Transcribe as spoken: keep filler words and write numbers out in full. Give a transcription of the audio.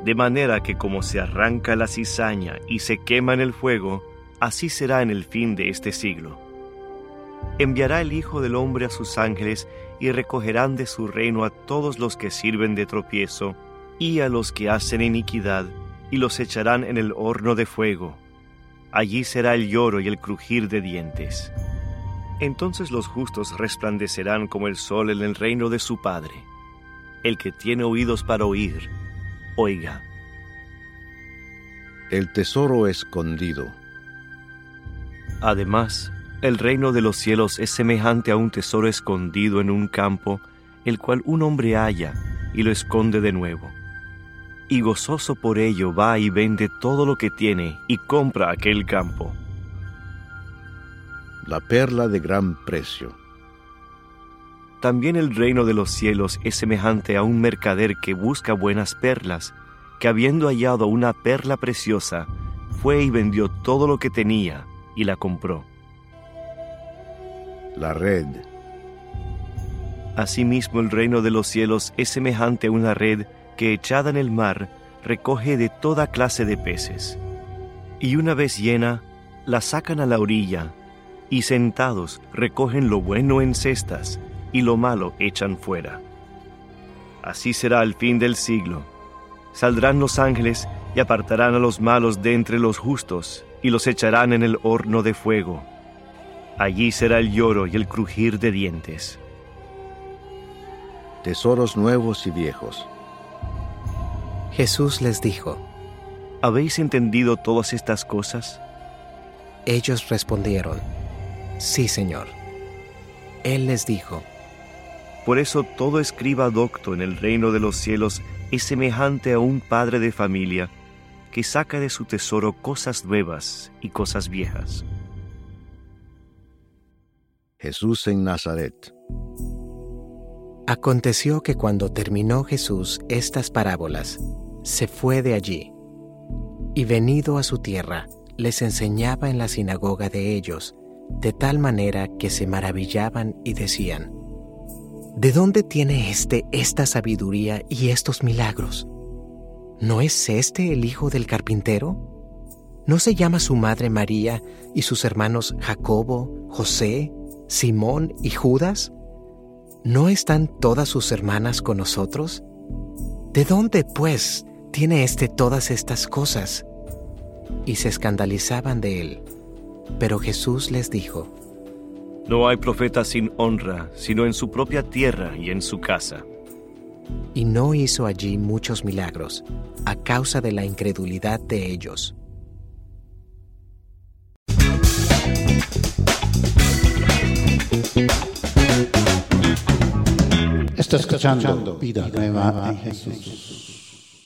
De manera que como se arranca la cizaña y se quema en el fuego, así será en el fin de este siglo. Enviará el Hijo del Hombre a sus ángeles, y recogerán de su reino a todos los que sirven de tropiezo, y a los que hacen iniquidad, y los echarán en el horno de fuego. Allí será el lloro y el crujir de dientes. Entonces los justos resplandecerán como el sol en el reino de su Padre. El que tiene oídos para oír, oiga. El tesoro escondido. Además, el reino de los cielos es semejante a un tesoro escondido en un campo, el cual un hombre halla y lo esconde de nuevo. Y gozoso por ello va y vende todo lo que tiene y compra aquel campo. La perla de gran precio. También el reino de los cielos es semejante a un mercader que busca buenas perlas, que habiendo hallado una perla preciosa, fue y vendió todo lo que tenía y la compró. La red. Asimismo el reino de los cielos es semejante a una red que echada en el mar recoge de toda clase de peces. Y una vez llena, la sacan a la orilla, y sentados recogen lo bueno en cestas, y lo malo echan fuera. Así será al fin del siglo. Saldrán los ángeles y apartarán a los malos de entre los justos, y los echarán en el horno de fuego. Allí será el lloro y el crujir de dientes. Tesoros nuevos y viejos. Jesús les dijo: ¿Habéis entendido todas estas cosas? Ellos respondieron: Sí, Señor. Él les dijo: Por eso todo escriba docto en el reino de los cielos es semejante a un padre de familia que saca de su tesoro cosas nuevas y cosas viejas. Jesús en Nazaret. Aconteció que cuando terminó Jesús estas parábolas, se fue de allí, y venido a su tierra, les enseñaba en la sinagoga de ellos, de tal manera que se maravillaban y decían: ¿De dónde tiene éste esta sabiduría y estos milagros? ¿No es este el hijo del carpintero? ¿No se llama su madre María y sus hermanos Jacobo, José, Simón y Judas? ¿No están todas sus hermanas con nosotros? ¿De dónde, pues, tiene éste todas estas cosas? Y se escandalizaban de él. Pero Jesús les dijo: No hay profeta sin honra, sino en su propia tierra y en su casa. Y no hizo allí muchos milagros, a causa de la incredulidad de ellos. Está escuchando Vida Nueva en Jesús.